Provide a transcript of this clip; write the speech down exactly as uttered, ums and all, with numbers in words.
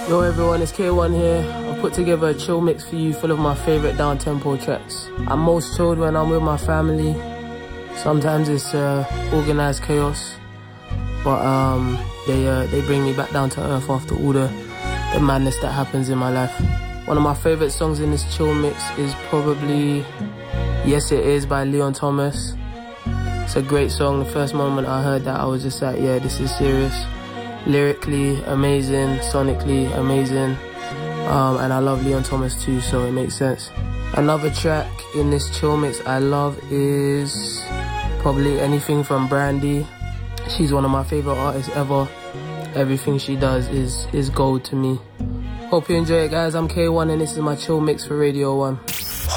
Yo everyone, it's K one here. I've put together a chill mix for you full of my favourite down-tempo tracks. I'm most chilled when I'm with my family. Sometimes it's uh, organised chaos, but um, they uh, they bring me back down to earth after all the, the madness that happens in my life. One of my favourite songs in this chill mix is probably Yes It Is by Leon Thomas. It's a great song. The first moment I heard that, I was just like, yeah, this is serious. Lyrically amazing, sonically amazing, um, and I love Leon Thomas too, so it makes sense. Another track in this chill mix I love is probably anything from Brandy. She's one of my favourite artists ever. Everything she does is, is gold to me. Hope you enjoy it, guys. I'm K one and this is my chill mix for Radio one.